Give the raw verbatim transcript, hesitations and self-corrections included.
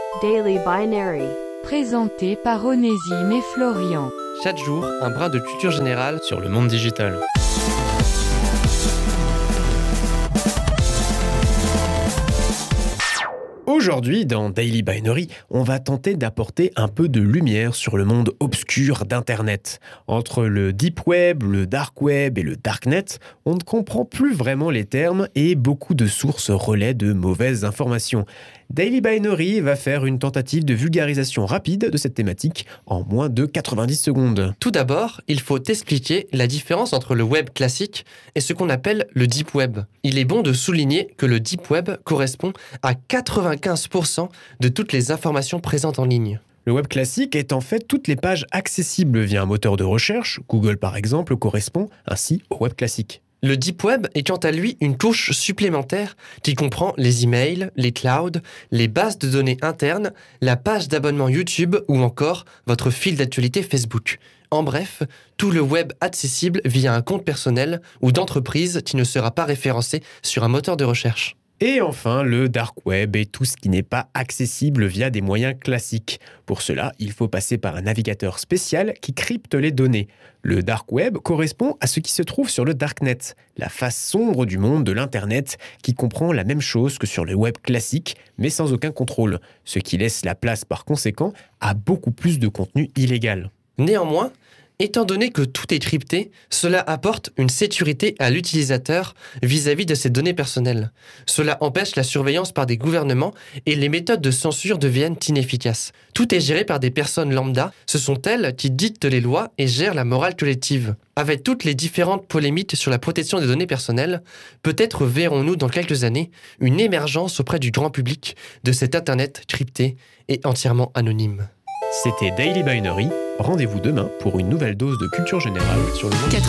Daily Binary. Présenté par Onésime et Florian. Chaque jour, un brin de culture générale sur le monde digital. Aujourd'hui, dans Daily Binary, on va tenter d'apporter un peu de lumière sur le monde obscur d'Internet. Entre le Deep Web, le Dark Web et le Darknet, on ne comprend plus vraiment les termes et beaucoup de sources relaient de mauvaises informations. Daily Binary va faire une tentative de vulgarisation rapide de cette thématique en moins de quatre-vingt-dix secondes. Tout d'abord, il faut expliquer la différence entre le web classique et ce qu'on appelle le Deep Web. Il est bon de souligner que le Deep Web correspond à quatre-vingt-quinze pour cent de toutes les informations présentes en ligne. Le web classique est en fait toutes les pages accessibles via un moteur de recherche. Google par exemple correspond ainsi au web classique. Le Deep Web est quant à lui une couche supplémentaire qui comprend les emails, les clouds, les bases de données internes, la page d'abonnement YouTube ou encore votre fil d'actualité Facebook. En bref, tout le web accessible via un compte personnel ou d'entreprise qui ne sera pas référencé sur un moteur de recherche. Et enfin, le Dark Web est tout ce qui n'est pas accessible via des moyens classiques. Pour cela, il faut passer par un navigateur spécial qui crypte les données. Le Dark Web correspond à ce qui se trouve sur le Darknet, la face sombre du monde de l'Internet qui comprend la même chose que sur le web classique, mais sans aucun contrôle, ce qui laisse la place par conséquent à beaucoup plus de contenu illégal. Néanmoins, étant donné que tout est crypté, cela apporte une sécurité à l'utilisateur vis-à-vis de ses données personnelles. Cela empêche la surveillance par des gouvernements et les méthodes de censure deviennent inefficaces. Tout est géré par des personnes lambda, ce sont elles qui dictent les lois et gèrent la morale collective. Avec toutes les différentes polémiques sur la protection des données personnelles, peut-être verrons-nous dans quelques années une émergence auprès du grand public de cet Internet crypté et entièrement anonyme. C'était Daily Binary. Rendez-vous demain pour une nouvelle dose de culture générale sur le monde.